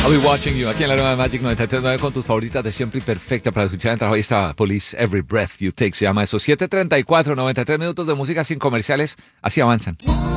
I'll be watching you aquí en la nueva Magic 93.9 con tus favoritas de siempre y perfecta para escuchar en trabajo. Ahí está Police, Every Breath You Take se llama eso. 7:34, 93 minutos de música sin comerciales. Así avanzan.